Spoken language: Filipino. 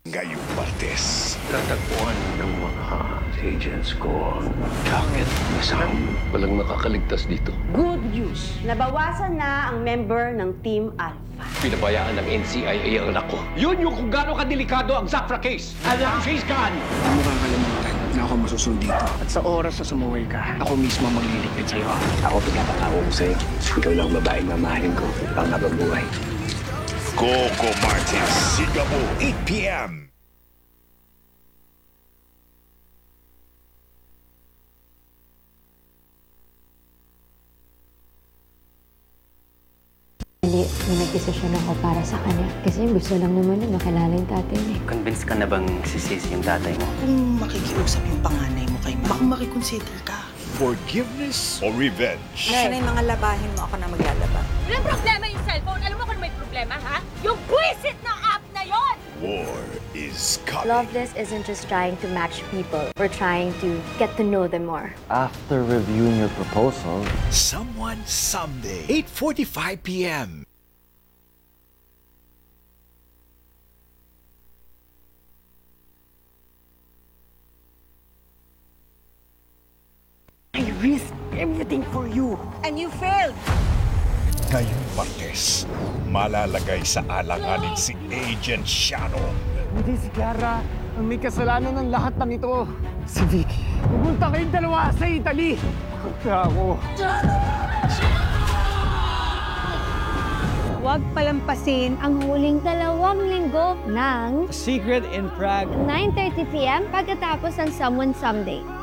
Ngayong Martes. Tatagpuan ng mga agents ko ang jacket na sound. Walang nakakaligtas dito. Good news! Nabawasan na ang member ng Team Alpha. Pinabayaan ng NCIA ang anak ko. Yun yung kung gaano kadelikado ang Zafra case. Alam face gun! Huwag mo kakalimutan na ako masusunod dito. At sa oras na sumuwi ka, ako mismo magliligpit sa'yo. Ako pinapangako ko sa'yo. Ikaw lang babaeng mamahalin ko pang habang buhay. Coco Martes, Singapore, 8 p.m. Hindi, nag-desisyon ako para sa kanya. Kasi gusto lang naman niya makilala yung tatay niya. Convinced ka na bang sisisi yung tatay mo? Kung makikiusap yung panganay mo kay Ma, baka makikonsider ka. Forgiveness or revenge? Nasaan na yung mga labahin mo, ako na maglalaba. Walang problema yung cellphone. Alam mo kung may problema, ha? Yung buwisit na app na yon! War is coming. Loveless isn't just trying to match people. We're trying to get to know them more. After reviewing your proposal, Someone Someday, 8:45 p.m. I risk everything for you. And you failed! Ngayong Martes, malalagay sa alanganin si Agent Shannon. Hindi si Clara ang may kasalanan ng lahat ng ito. Si Vicky. Pupunta kayong dalawa sa Italy. Ako. Huwag palampasin ang huling 2 linggo ng Secret in Prague. 9:30 p.m. pagkatapos ng Someone Someday.